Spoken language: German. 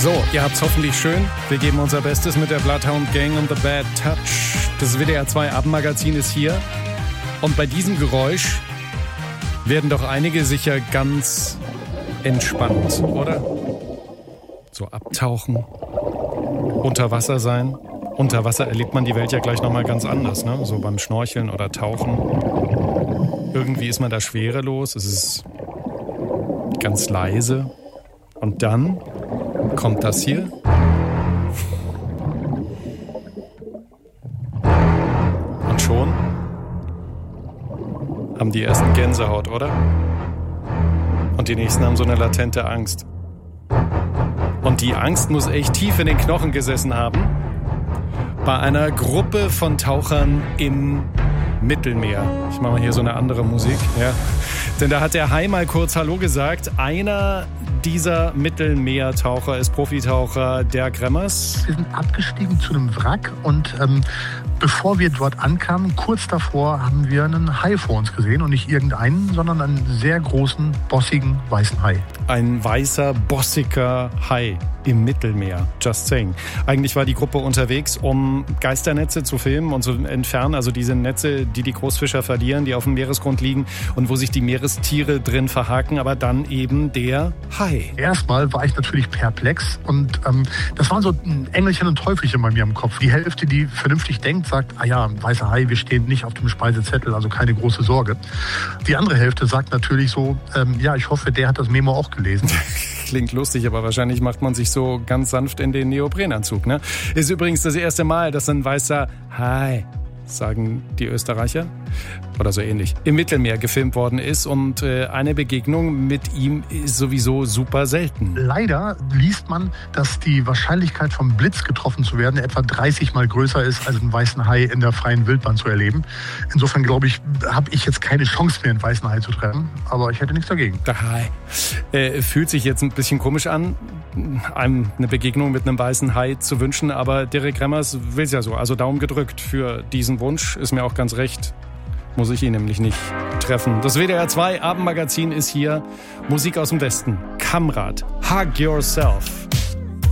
So, ihr habt's hoffentlich schön. Wir geben unser Bestes mit der Bloodhound Gang und The Bad Touch. Das WDR 2 Abendmagazin ist hier. Und bei diesem Geräusch werden doch einige sicher ganz entspannt, oder? So abtauchen, unter Wasser sein. Unter Wasser erlebt man die Welt ja gleich nochmal ganz anders, ne? So beim Schnorcheln oder Tauchen. Irgendwie ist man da schwerelos, es ist ganz leise. Und dann kommt das hier. Und schon haben die ersten Gänsehaut, oder? Und die nächsten haben so eine latente Angst. Und die Angst muss echt tief in den Knochen gesessen haben. Bei einer Gruppe von Tauchern im Mittelmeer. Ich mache mal hier so eine andere Musik. Ja. Denn da hat der Hai mal kurz Hallo gesagt. Einer dieser Mittelmeertaucher ist Profitaucher Dirk Remmers. Wir sind abgestiegen zu einem Wrack und bevor wir dort ankamen, kurz davor haben wir einen Hai vor uns gesehen. Und nicht irgendeinen, sondern einen sehr großen, bossigen, weißen Hai. Ein weißer, bossiger Hai im Mittelmeer. Just saying. Eigentlich war die Gruppe unterwegs, um Geisternetze zu filmen und zu entfernen. Also diese Netze, die die Großfischer verlieren, die auf dem Meeresgrund liegen und wo sich die Meerestiere drin verhaken. Aber dann eben der Hai. Erstmal war ich natürlich perplex. Und das waren so ein Engelchen und Teufelchen bei mir im Kopf. Die Hälfte, die vernünftig denkt, sagt, ah ja, ein weißer Hai, wir stehen nicht auf dem Speisezettel, also keine große Sorge. Die andere Hälfte sagt natürlich so, ja, ich hoffe, der hat das Memo auch gelesen. Klingt lustig, aber wahrscheinlich macht man sich so ganz sanft in den Neoprenanzug, ne? Ist übrigens das erste Mal, dass ein weißer Hai, sagen die Österreicher, oder so ähnlich, im Mittelmeer gefilmt worden ist. Und eine Begegnung mit ihm ist sowieso super selten. Leider liest man, dass die Wahrscheinlichkeit vom Blitz getroffen zu werden etwa 30 Mal größer ist, als einen weißen Hai in der freien Wildbahn zu erleben. Insofern glaube ich, habe ich jetzt keine Chance mehr, einen weißen Hai zu treffen. Aber ich hätte nichts dagegen. Der Hai fühlt sich jetzt ein bisschen komisch an, einem eine Begegnung mit einem weißen Hai zu wünschen. Aber Dirk Remmers will es ja so. Also Daumen gedrückt für diesen Wunsch. Ist mir auch ganz recht. Muss ich ihn nämlich nicht treffen. Das WDR 2 Abendmagazin ist hier. Musik aus dem Westen. Kamrat. Hug Yourself.